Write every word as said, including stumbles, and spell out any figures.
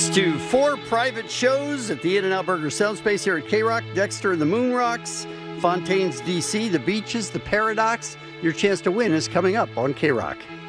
Tickets to four private shows at the In-N-Out Burger Sound Space here at K-Rock, Dexter and the Moon Rocks, Fontaines, D C, The Beaches, The Paradox. Your chance to win is coming up on K-Rock.